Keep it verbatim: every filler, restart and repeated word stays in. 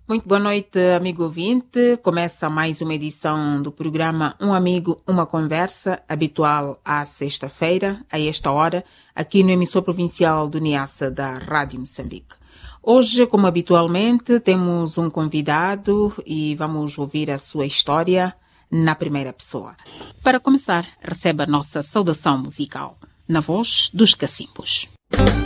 Muito boa noite, amigo ouvinte. Começa mais uma edição do programa Um Amigo, Uma Conversa, habitual à sexta-feira, a esta hora, aqui no emissor provincial do Niassa da Rádio Moçambique. Hoje, como habitualmente, temos um convidado e vamos ouvir a sua história na primeira pessoa. Para começar, receba a nossa saudação musical, na voz dos Cacimbos.